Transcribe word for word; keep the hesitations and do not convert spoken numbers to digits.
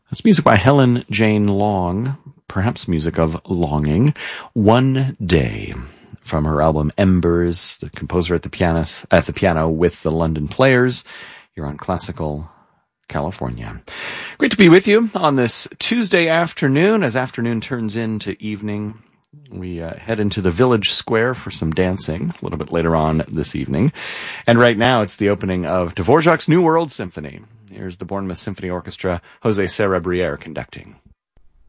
That's music by Helen Jane Long, perhaps music of longing. One Day, from her album Embers, the composer at the piano, at the piano with the London Players. You're on Classical California. Great to be with you on this Tuesday afternoon. As afternoon turns into evening, we uh, head into the Village Square for some dancing a little bit later on this evening. And right now it's the opening of Dvorak's New World Symphony. Here's the Bournemouth Symphony Orchestra, Jose Serra Briere conducting.